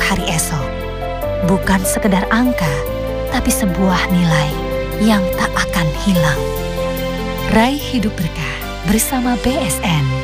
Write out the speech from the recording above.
hari esok. Bukan sekedar angka, tapi sebuah nilai yang tak akan hilang. Raih hidup berkah bersama BSN.